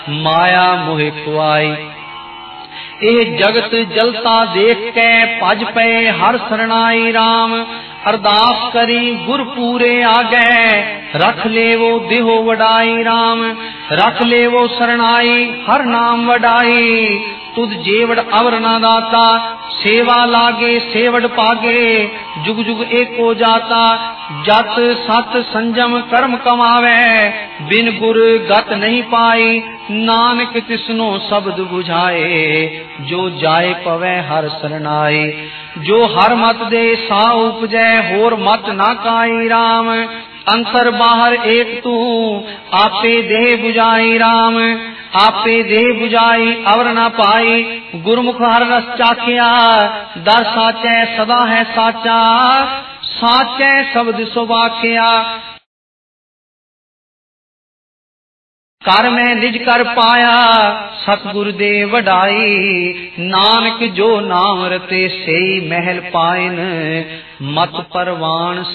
माया मोह खुआई। ਇਹ ਜਗਤ ਜਲਤਾ ਦੇਖ ਕੇ ਭਜ ਪਏ ਹਰ ਸਰਣਾਈ ਰਾਮ। ਅਰਦਾਸ ਕਰੀ ਗੁਰ ਪੂਰੇ ਆਗੇ ਰਖ ਲੇਵੋ ਦੇਹੋ ਵਡਾਈ ਰਾਮ। ਰਖ ਲੇਵੋ ਸਰਣਾਈ ਹਰ ਨਾਮ ਵਡਾਈ। ਤੁਧ ਜੇਵੜ ਅਵਰ ਨਾ ਦਾਤਾ सेवा लागे सेवड़ पागे जुग जुग एको जाता। जत सत संजम कर्म कमावे बिन गुर गत नहीं पाई। नानक तिसनो शब्द बुझाए जो जाए पवे हर सरनाई। जो हर मत दे सा उपजै होर मत ना काई राम। अंतर बाहर एक तू आपे देह बुझाई राम। आपे देह बुझाई अवर ना पाई। गुरमुख हर रस चाखिया दर साचै सदा है साचा। साचै शब्द सुवाख्या कर मैं निज कर पाया सतगुर दे वडाई। नानक जो नाम रते सेई महल पाइन मत परवान